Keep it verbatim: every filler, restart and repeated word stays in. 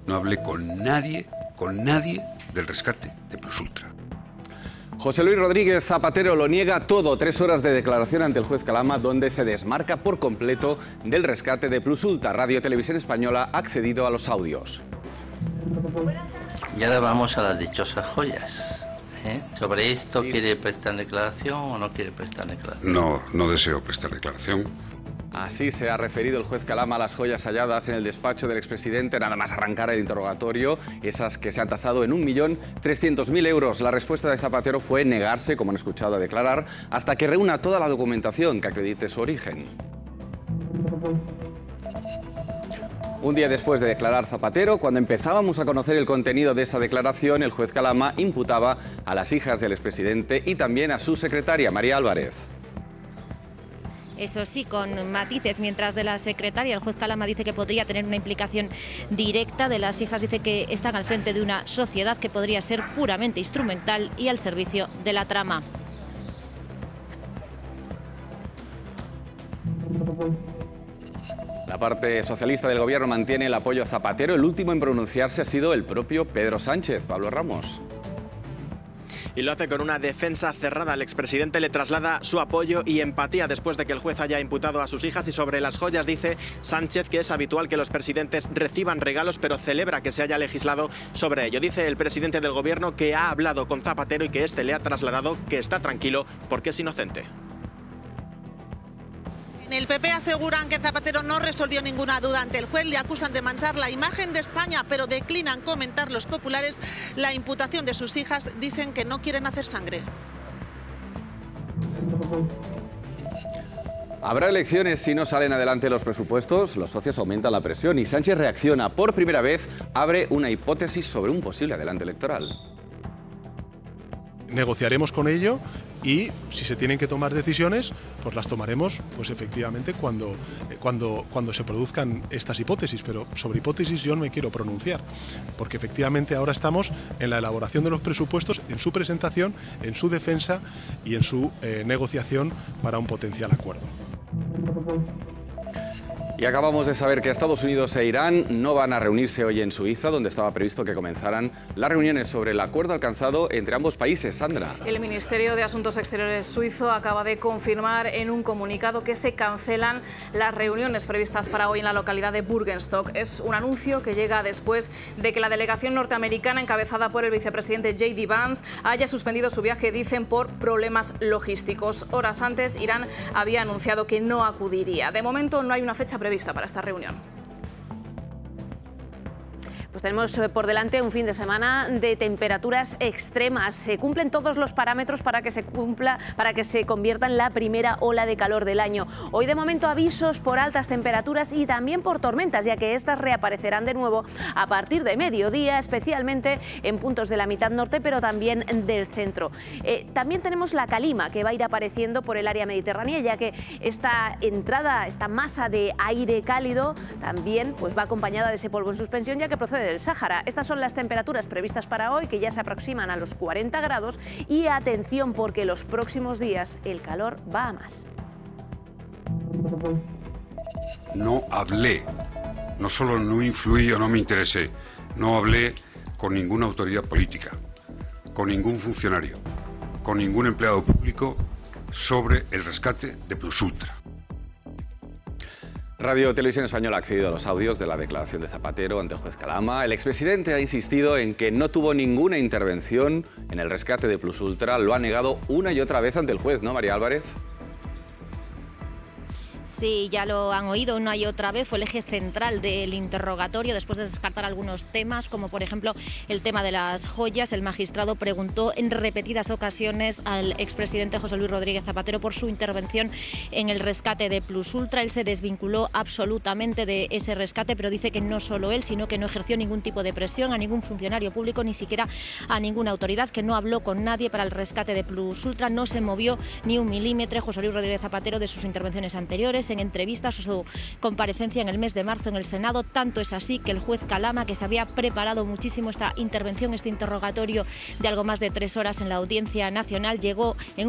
no hablé con nadie, con nadie del rescate de Plus Ultra. José Luis Rodríguez Zapatero lo niega todo. Tres horas de declaración ante el juez Calama, donde se desmarca por completo del rescate de Plus Ultra. Radio Televisión Española ha accedido a los audios. Y ahora vamos a las dichosas joyas. ¿eh? ¿Sobre esto quiere prestar declaración o no quiere prestar declaración? No, no deseo prestar declaración. Así se ha referido el juez Calama a las joyas halladas en el despacho del expresidente, nada más arrancar el interrogatorio, esas que se han tasado en un millón trescientos mil euros. La respuesta de Zapatero fue negarse, como han escuchado, a declarar, hasta que reúna toda la documentación que acredite su origen. Un día después de declarar Zapatero, cuando empezábamos a conocer el contenido de esa declaración, el juez Calama imputaba a las hijas del expresidente y también a su secretaria, María Álvarez. Eso sí, con matices. Mientras de la secretaria, el juez Calama dice que podría tener una implicación directa, de las hijas dice que están al frente de una sociedad que podría ser puramente instrumental y al servicio de la trama. La parte socialista del gobierno mantiene el apoyo a Zapatero. El último en pronunciarse ha sido el propio Pedro Sánchez. Pablo Ramos. Y lo hace con una defensa cerrada. El expresidente le traslada su apoyo y empatía después de que el juez haya imputado a sus hijas. Y sobre las joyas dice Sánchez que es habitual que los presidentes reciban regalos, pero celebra que se haya legislado sobre ello. Dice el presidente del gobierno que ha hablado con Zapatero y que este le ha trasladado que está tranquilo porque es inocente. En el P P aseguran que Zapatero no resolvió ninguna duda ante el juez, le acusan de manchar la imagen de España, pero declinan comentar los populares la imputación de sus hijas, dicen que no quieren hacer sangre. Habrá elecciones si no salen adelante los presupuestos, los socios aumentan la presión y Sánchez reacciona. Por primera vez abre una hipótesis sobre un posible adelante electoral. Negociaremos con ello y si se tienen que tomar decisiones, pues las tomaremos pues efectivamente cuando, cuando, cuando se produzcan estas hipótesis, pero sobre hipótesis yo no me quiero pronunciar, porque efectivamente ahora estamos en la elaboración de los presupuestos, en su presentación, en su defensa y en su eh, negociación para un potencial acuerdo. Y acabamos de saber que Estados Unidos e Irán no van a reunirse hoy en Suiza, donde estaba previsto que comenzaran las reuniones sobre el acuerdo alcanzado entre ambos países. Sandra. El Ministerio de Asuntos Exteriores suizo acaba de confirmar en un comunicado que se cancelan las reuniones previstas para hoy en la localidad de Burgenstock. Es un anuncio que llega después de que la delegación norteamericana, encabezada por el vicepresidente J D Vance, haya suspendido su viaje, dicen, por problemas logísticos. Horas antes, Irán había anunciado que no acudiría. De momento no hay una fecha prevista para esta reunión. Pues tenemos por delante un fin de semana de temperaturas extremas. Se cumplen todos los parámetros para que se cumpla, para que se convierta en la primera ola de calor del año. Hoy de momento avisos por altas temperaturas y también por tormentas, ya que estas reaparecerán de nuevo a partir de mediodía, especialmente en puntos de la mitad norte, pero también del centro. Eh, también tenemos la calima, que va a ir apareciendo por el área mediterránea, ya que esta entrada, esta masa de aire cálido, también pues va acompañada de ese polvo en suspensión, ya que procede del Sáhara. Estas son las temperaturas previstas para hoy, que ya se aproximan a los cuarenta grados, y atención porque los próximos días el calor va a más. No hablé, no solo no influí o no me interesé, no hablé con ninguna autoridad política, con ningún funcionario, con ningún empleado público sobre el rescate de Plus Ultra. Radio Televisión Española ha accedido a los audios de la declaración de Zapatero ante el juez Calama. El expresidente ha insistido en que no tuvo ninguna intervención en el rescate de Plus Ultra. Lo ha negado una y otra vez ante el juez, ¿no, María Álvarez? Sí, ya lo han oído una y otra vez, fue el eje central del interrogatorio. Después de descartar algunos temas, como por ejemplo el tema de las joyas, el magistrado preguntó en repetidas ocasiones al expresidente José Luis Rodríguez Zapatero por su intervención en el rescate de Plus Ultra. Él se desvinculó absolutamente de ese rescate, pero dice que no solo él, sino que no ejerció ningún tipo de presión a ningún funcionario público, ni siquiera a ninguna autoridad, que no habló con nadie para el rescate de Plus Ultra. No se movió ni un milímetro José Luis Rodríguez Zapatero de sus intervenciones anteriores, en entrevistas o su comparecencia en el mes de marzo en el Senado. Tanto es así que el juez Calama, que se había preparado muchísimo esta intervención, este interrogatorio de algo más de tres horas en la Audiencia Nacional, llegó en